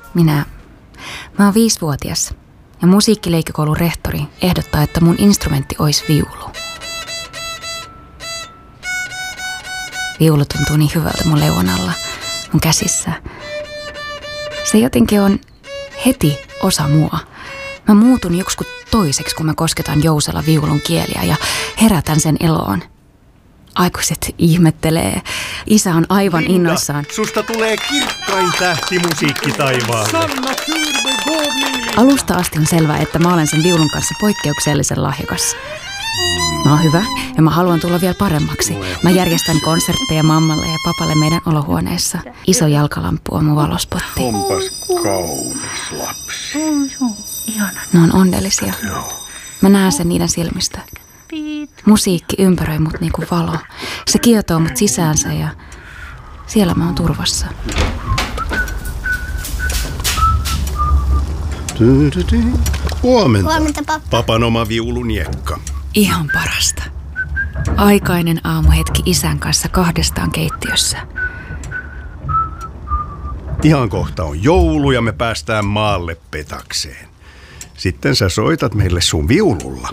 Mä oon 5-vuotias ja musiikkileikikoulun rehtori ehdottaa, että mun instrumentti olisi viulu. Viulu tuntuu niin hyvältä mun leuan alla, mun käsissä. Se jotenkin on heti osa mua. Mä muutun joksikin toiseksi, kun mä kosketan jousella viulun kieliä ja herätän sen eloon. Aikuiset ihmettelee. Isä on aivan innoissaan. Susta tulee kirkkain tähti musiikkitaivaalle. Alusta asti on selvää, että mä olen sen viulun kanssa poikkeuksellisen lahjakas. Mä oon hyvä ja mä haluan tulla vielä paremmaksi. Mä järjestän konsertteja mammalle ja papalle meidän olohuoneessa. Iso jalkalamppu on mun valospotti. Onpas kaunis lapsi. Ne on onnellisia. Mä näen sen niiden silmistä. Musiikki ympäröi mut niinku valo. Se kietoo mut sisäänsä ja siellä mä oon turvassa. Huomenta. Huomenta, pappa. Papan oma viuluniekka. Ihan parasta. Aikainen aamuhetki isän kanssa kahdestaan keittiössä. Ihan kohta on joulu ja me päästään maalle petakseen. Sitten sä soitat meille sun viululla.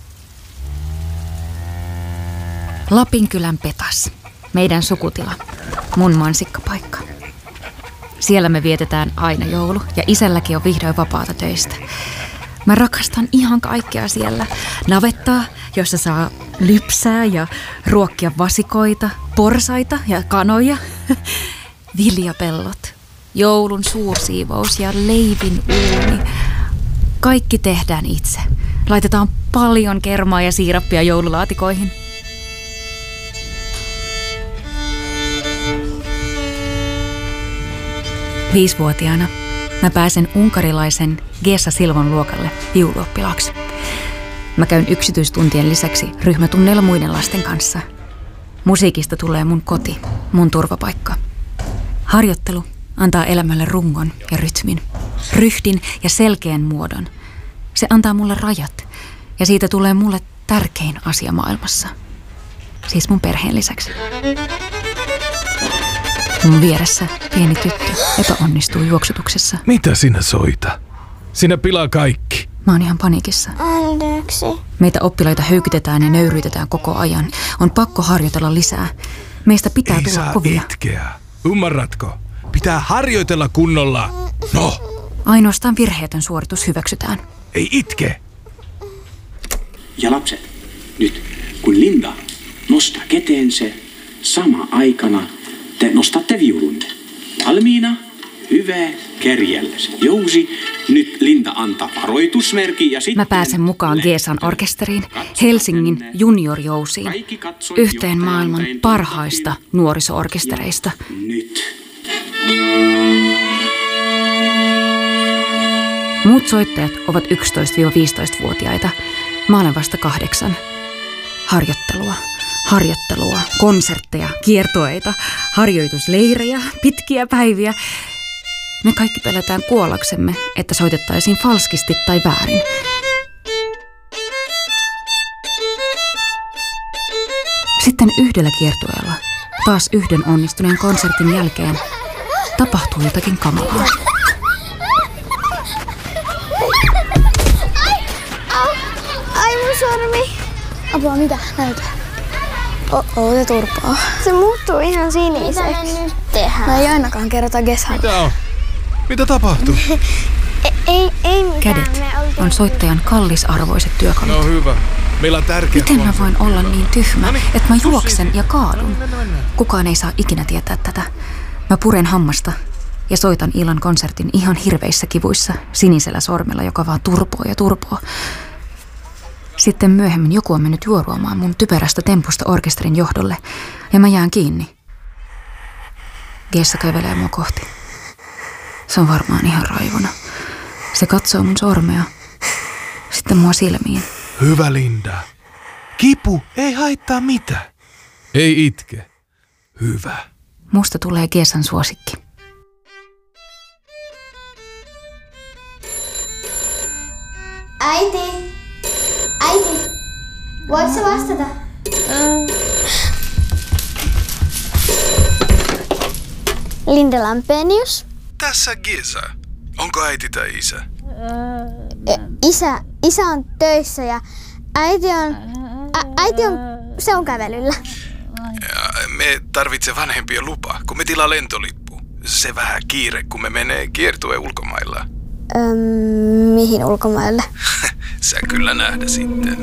Lapinkylän Petas. Meidän sukutila. Mun mansikkapaikka. Siellä me vietetään aina joulu ja isälläkin on vihdoin vapaata töistä. Mä rakastan ihan kaikkea siellä. Navettaa, jossa saa lypsää ja ruokkia vasikoita, porsaita ja kanoja. Viljapellot, joulun suursiivous ja leivin uuni. Kaikki tehdään itse. Laitetaan paljon kermaa ja siirappia joululaatikoihin. Viisivuotiaana mä pääsen unkarilaisen Gesa Silvon luokalle viuluoppilaaksi. Mä käyn yksityistuntien lisäksi ryhmätunneilla muiden lasten kanssa. Musiikista tulee mun koti, mun turvapaikka. Harjoittelu antaa elämälle rungon ja rytmin, ryhdin ja selkeän muodon. Se antaa mulle rajat ja siitä tulee mulle tärkein asia maailmassa. Siis mun perheen lisäksi. Mun vieressä pieni tyttö epäonnistuu juoksutuksessa. Mitä sinä soita? Sinä pilaa kaikki. Mä oon ihan paniikissa. Anteeksi. Meitä oppilaita höykytetään ja nöyryytetään koko ajan. On pakko harjoitella lisää. Meistä pitää Ei tulla saa kovia. itkeä. Ymmärrätkö? Pitää harjoitella kunnolla. No, Ainoastaan virheetön suoritus hyväksytään. ei itke. Ja lapset, nyt kun Linda nostaa käteensä, sama aikana te nostatte viulunne. Valmiina? Hyvä, kärjellä se jousi. Nyt Linda antaa varoitusmerkin ja sitten... Mä pääsen mukaan Gesan orkesteriin, Helsingin juniorjousiin, yhteen maailman parhaista nuoriso-orkestereista. Nyt. Muut soittajat ovat 11-15-vuotiaita. Mä olen vasta 8. Harjoittelua, konsertteja, kiertueita, harjoitusleirejä, pitkiä päiviä. Me kaikki pelätään kuollaksemme, että soitettaisiin falskisti tai väärin. Sitten yhdellä kiertueella, taas yhden onnistuneen konsertin jälkeen, tapahtuu jotakin kamalaa. Ai mun sormi. Apua, mitä? Näytä. Se turpaa. Se muuttuu ihan siniseksi. Mitä me nyt tehdään? Mä ei ainakaan kerrota Gesalle. Mitä on? Mitä tapahtuu? Ei mitään. Kädet on soittajan kallisarvoiset työkalut. No hyvä. Meillä on tärkeä Miten mä konsertti. voin olla niin tyhmä, että mä juoksen ja kaadun? Mennään. Kukaan ei saa ikinä tietää tätä. Mä puren hammasta ja soitan illan konsertin ihan hirveissä kivuissa, sinisellä sormella, joka vaan turpoo. Sitten myöhemmin joku on mennyt juoruamaan mun typerästä tempusta orkesterin johdolle ja mä jään kiinni. Gessa kävelee mua kohti. Se on varmaan ihan raivona. Se katsoo mun sormea, sitten mua silmiin. Hyvä Linda. Kipu ei haittaa mitään. Ei itke. Hyvä. Musta tulee Gesan suosikki. Äiti! Voitko sä vastata? Linda Lampenius. Tässä Gesa. Onko äiti tai isä? Isä on töissä ja äiti on se on kävelyllä. Ja me tarvitsee vanhempien lupa, kun me tilaa lentolippu. Se vähän kiire, kun me menee kiertueen ulkomailla. Mihin ulkomaille? Sä kyllä nähdä sitten.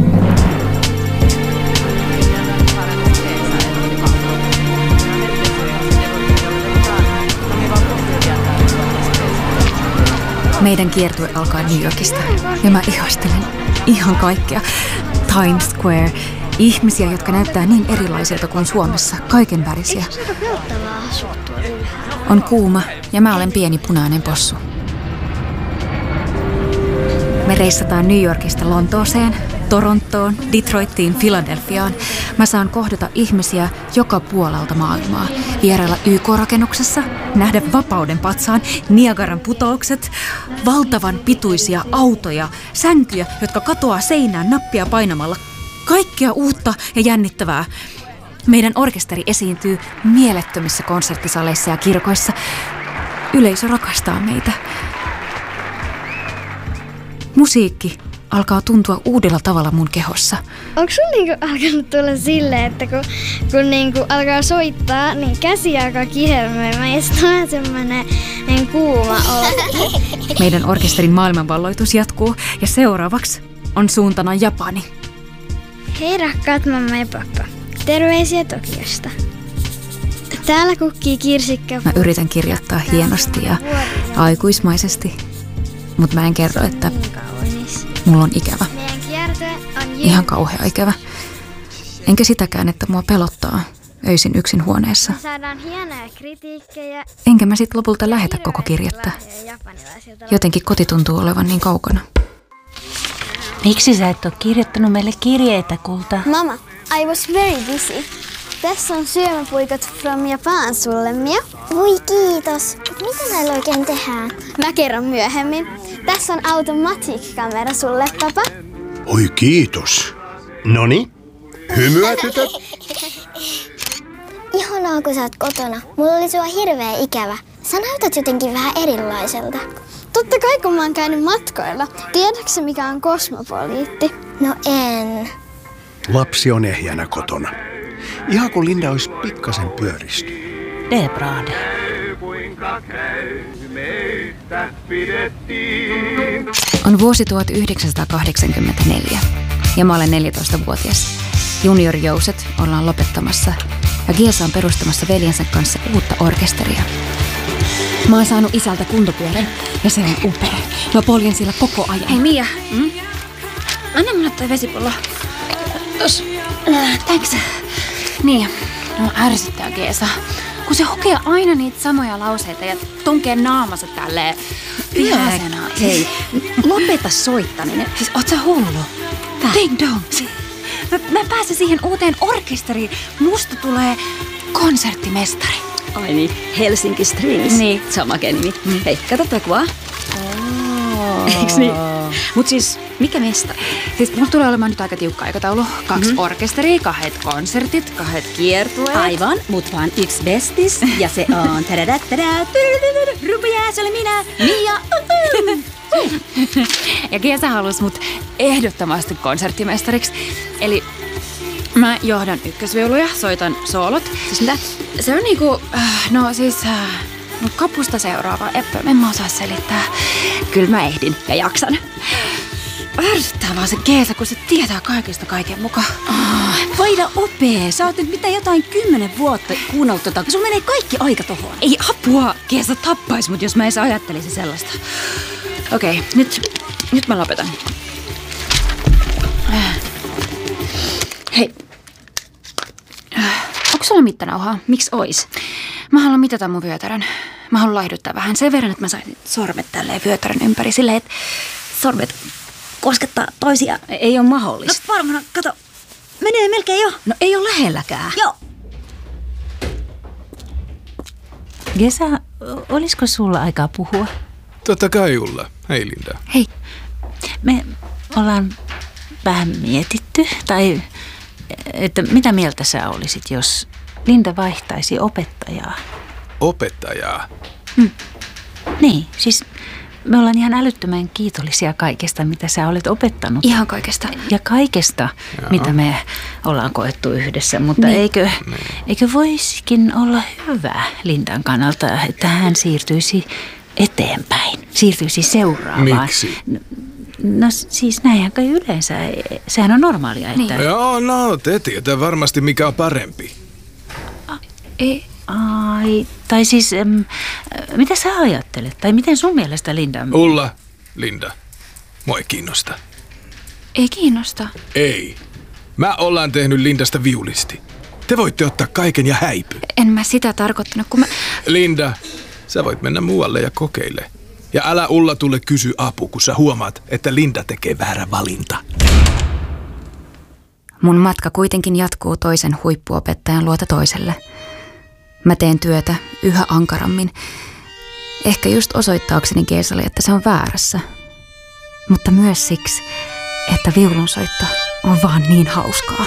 Meidän kiertue alkaa New Yorkista ja mä ihastelen ihan kaikkea. Times Square, ihmisiä, jotka näyttää niin erilaisilta kuin Suomessa, kaiken värisiä. On kuuma ja mä olen pieni punainen possu. Me reissataan New Yorkista Lontooseen, Torontoon, Detroittiin, Philadelphiaan. Mä saan kohdata ihmisiä joka puolelta maailmaa. Vierailla YK-rakennuksessa, nähdä Vapauden patsaan, Niagaran putoukset, valtavan pituisia autoja, sänkyjä, jotka katoaa seinään nappia painamalla. Kaikkea uutta ja jännittävää. Meidän orkesteri esiintyy mielettömissä konserttisaleissa ja kirkoissa. Yleisö rakastaa meitä. Musiikki alkaa tuntua uudella tavalla mun kehossa. Onko sun alkanut tulla silleen, että kun alkaa soittaa, niin käsi alkaa kihelmöimään ja sitten on semmoinen kuuma olo? Meidän orkesterin maailmanvalloitus jatkuu ja seuraavaksi on suuntana Japani. Hei rakkaat mamma ja pappa, terveisiä Tokiosta. Täällä kukkii kirsikka. Mä yritän kirjoittaa hienosti ja aikuismaisesti, mutta mä en kerro, että mulla on ikävä. Ihan kauhea ikävä. Enkä sitäkään, että mua pelottaa öisin yksin huoneessa. Enkä mä sit lopulta lähetä koko kirjettä. Jotenkin koti tuntuu olevan niin kaukana. Miksi sä et ole kirjoittanut meille kirjeitä, kulta? Mama, I was very busy. Tässä on syömäpuikot from Japan sulle, Mia. Voi kiitos. Mitä näillä oikein tehdään? Mä kerron myöhemmin. Tässä on automatic-kamera sulle, papa. Oi kiitos. Noni, hymyä tytöt. Ihanaa, kun sä oot kotona. Mulla oli sua hirveä ikävä. Sä näytät jotenkin vähän erilaiselta. Totta kai, kun mä oon käynyt matkoilla. Tiedätkö mikä on kosmopoliitti? No en. Lapsi on ehjänä kotona. Ihan kuin Linda olisi pikkasen pyöristynyt. Det är bra det. On vuosi 1984 ja mä olen 14-vuotias. Juniorjouset ollaan lopettamassa ja Giesa on perustamassa veljensä kanssa uutta orkesteria. Mä oon saanut isältä kuntopyörän ja se on upea. Mä poljen sillä koko ajan. Hei Mia, anna mulle toi vesipullo. Thanks. Niin, no ärsyttää Giesa. Kun se hokee aina niitä samoja lauseita ja tunkee naamansa tälleen vihaisena. Hei, lopeta soittaminen. Siis oot sä hullu? Ding dong. Mä pääsen siihen uuteen orkesteriin. Musta tulee konserttimestari. Ai niin, Helsinki Strings. Niin. Samaken nimi. Hei, kato toi kuvaa. Eiks niin? Mut siis, mikä mestari? Siis mulla tulee olemaan nyt aika tiukka aikataulu. 2 orkesteria, 2 konsertit, 2 kiertueet. Aivan, mut vaan yksi bestis. Ja se on Rupia, se oli minä, Mia. Ja Giesa halusi mut ehdottomasti konserttimestariksi. Eli mä johdan ykkösviuluja, soitan soolot. Siis mitä? Se on niinku, kapusta seuraava. En mä osaa selittää. Kyllä mä ehdin ja jaksan. Ärsyttää vaan se Giesa, kun se tietää kaikesta kaiken mukaan. Vaida opee. Sä oot nyt jotain 10 vuotta kuunnellut tota. Sulla menee kaikki aika tohon. Ei apua. Giesa tappais mut, jos mä edes ajattelisin sellaista. Okei, nyt mä lopetan. Hei. Onko sulla mittanauhaa? Miksi ois? Mä haluan mitata mun vyötärön. Mä haluan laihduttaa vähän sen verran, että mä saisin sormet tälleen vyötärön ympäri. Silleen, että Sormet koskettaa toisia. ei ole mahdollista. No varmana, kato. Menee melkein jo. No ei ole lähelläkään. Joo. Giesa, olisiko sulla aikaa puhua? Totta kai, Ulla. Hei, Linda. Hei. Me ollaan vähän mietitty, tai että mitä mieltä sä olisit, jos Linda vaihtaisi opettajaa? Opettajaa. Niin, siis me ollaan ihan älyttömän kiitollisia kaikesta, mitä sä olet opettanut. Ihan kaikesta. Ja kaikesta, mitä me ollaan koettu yhdessä. Mutta eikö voisikin olla hyvä Lindan kannalta, että hän siirtyisi eteenpäin, siirtyisi seuraavaan. Miksi? No siis näinhän kai yleensä, sehän on normaalia, että... Niin. Joo, no te tiedät varmasti mikä on parempi. Tai siis, mitä sä ajattelet? Tai miten sun mielestä, Linda? Linda, mua ei kiinnosta. Ei kiinnosta. Ei. Mä ollaan tehnyt Lindasta viulisti. Te voitte ottaa kaiken ja häipy. En mä sitä tarkoittanut, kun mä... Linda, sä voit mennä muualle ja kokeile. Ja älä Ulla tule kysy apu, kun sä huomaat, että Linda tekee väärä valinta. Mun matka kuitenkin jatkuu toisen huippuopettajan luota toiselle. Mä teen työtä yhä ankarammin. Ehkä just osoittaakseni Geesalle, että se on väärässä. Mutta myös siksi, että viulunsoitto on vaan niin hauskaa.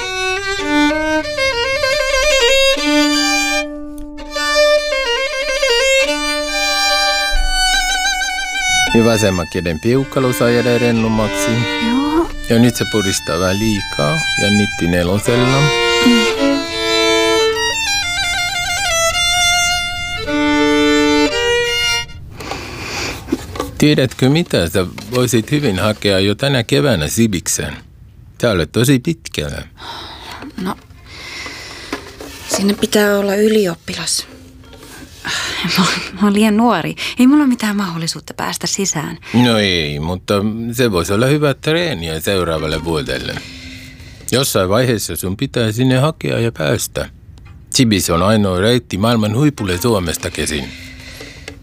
Ja vasemman käden piukkalo saa jäädä rennommaksi. Joo. Ja nyt se puristaa vähän liikaa ja nitti nelosella. Tiedätkö mitä? Sä voisit hyvin hakea jo tänä keväänä Sibikseen. Sä olet tosi pitkällä. No, sinne pitää olla ylioppilas. Mä oon liian nuori. Ei mulla ole mitään mahdollisuutta päästä sisään. No ei, mutta se voisi olla hyvä treeniä seuraavalle vuodelle. Jossain vaiheessa sun pitää sinne hakea ja päästä. Sibis on ainoa reitti maailman huipulle Suomesta käsin.